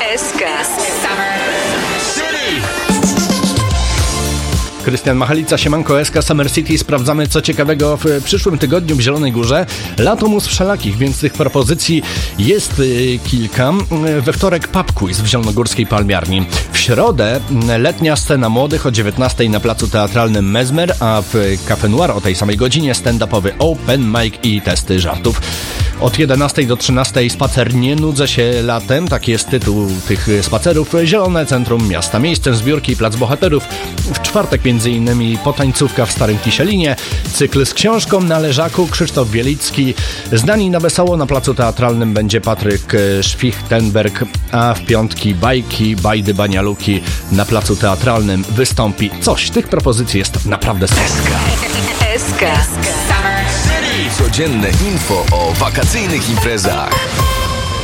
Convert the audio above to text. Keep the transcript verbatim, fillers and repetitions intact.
S K. Krystian Machalica, siemanko, S K Summer City. Sprawdzamy, co ciekawego w przyszłym tygodniu w Zielonej Górze. Lato mus wszelakich, więc tych propozycji jest y, kilka. We wtorek pub quiz w zielonogórskiej Palmiarni. W środę letnia scena młodych o dziewiętnastej na placu teatralnym Mezmer, a w Cafe Noir o tej samej godzinie stand-upowy open mic i testy żartów. Od jedenastej do trzynastej spacer Nie nudzę się latem, taki jest tytuł tych spacerów. Zielone Centrum Miasta. Miejscem zbiórki Plac Bohaterów. W czwartek między innymi potańcówka w Starym Kisielinie, cykl z książką na leżaku, Krzysztof Bielicki. Znani na wesoło na placu teatralnym będzie Patryk Schwichtenberg, a w piątki bajki, bajdy, banialuki na placu teatralnym wystąpi coś. Tych propozycji jest naprawdę sporo. S K. Codzienne info o wakacyjnych imprezach.